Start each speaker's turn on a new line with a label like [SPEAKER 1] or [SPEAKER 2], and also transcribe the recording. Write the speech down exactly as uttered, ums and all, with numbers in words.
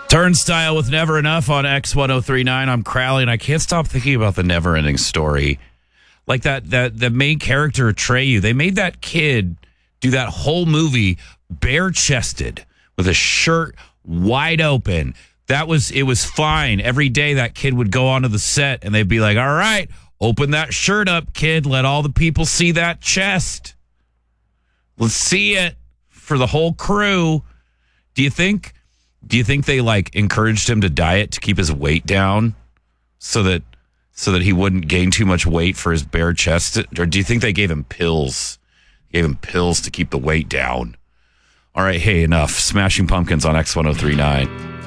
[SPEAKER 1] Turnstile with Never Enough on X ten thirty-nine. I'm Crowley, and I can't stop thinking about the never-ending story. Like that, that the main character, Atreyu, they made that kid do that whole movie bare-chested with a shirt wide open. That was, it was fine. Every day that kid would go onto the set, and they'd be like, all right, open that shirt up, kid. Let all the people see that chest. Let's see it for the whole crew. Do you think... Do you think they like encouraged him to diet to keep his weight down so that so that he wouldn't gain too much weight for his bare chest? Or do you think they gave him pills? Gave him pills to keep the weight down? All right, hey, enough. Smashing Pumpkins on X ten thirty-nine.